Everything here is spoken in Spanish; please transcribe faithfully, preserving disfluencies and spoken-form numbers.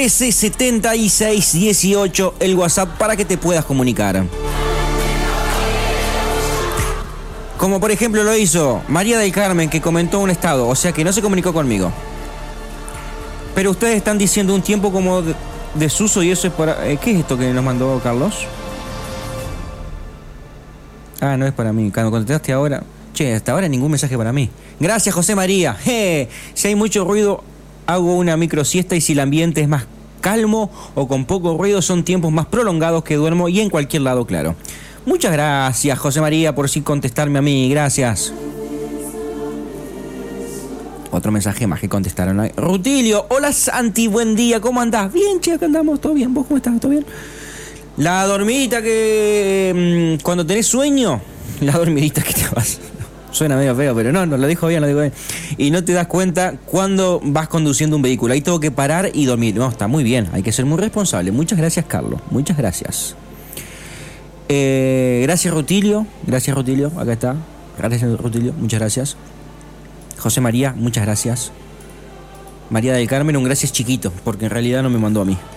S setenta y seis dieciocho, el WhatsApp para que te puedas comunicar. Como por ejemplo lo hizo María del Carmen, que comentó un estado, o sea que no se comunicó conmigo. Pero ustedes están diciendo un tiempo como de, desuso y eso es para... Eh, ¿Qué es esto que nos mandó Carlos? Ah, no es para mí. Cuando contestaste ahora... Che, hasta ahora ningún mensaje para mí. Gracias, José María. Je, si hay mucho ruido, hago una micro siesta y si el ambiente es más calmo o con poco ruido, son tiempos más prolongados que duermo y en cualquier lado, claro. Muchas gracias, José María, por sí contestarme a mí. Gracias. Otro mensaje más que contestaron hoy. Rutilio, hola Santi, buen día, ¿cómo andás? Bien, che, acá andamos, todo bien. ¿Vos cómo estás? ¿Todo bien? La dormidita que... Mmm, cuando tenés sueño, la dormidita que te vas... Suena medio feo, pero no, no, lo dijo bien, lo dijo bien. Y no te das cuenta cuando vas conduciendo un vehículo. Ahí tengo que parar y dormir. No, está muy bien, hay que ser muy responsable. Muchas gracias, Carlos, muchas gracias. Eh, gracias, Rutilio. Gracias, Rutilio, acá está. Gracias, Rutilio, muchas gracias. José María, muchas gracias. María del Carmen, un gracias chiquito, porque en realidad no me mandó a mí.